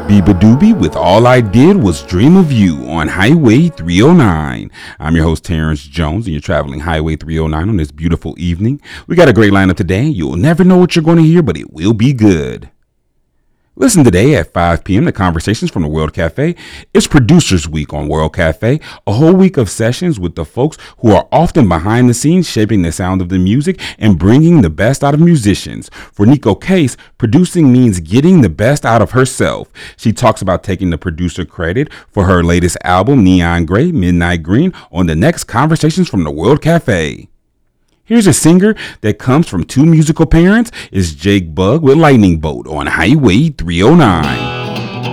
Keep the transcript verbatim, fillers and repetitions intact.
Biba Doobie with All I Did Was Dream of You on Highway three oh nine. I'm your host Terrence Jones and you're traveling Highway three oh nine on this beautiful evening. We got a great lineup today. You'll never know what you're going to hear, but it will be good. Listen today at five p.m. to Conversations from the World Cafe. It's Producers Week on World Cafe, a whole week of sessions with the folks who are often behind the scenes shaping the sound of the music and bringing the best out of musicians. For Nico Case, producing means getting the best out of herself. She talks about taking the producer credit for her latest album, Neon Grey, Midnight Green, on the next Conversations from the World Cafe. Here's a singer that comes from two musical parents. It's Jake Bugg with Lightning Bolt on Highway three oh nine.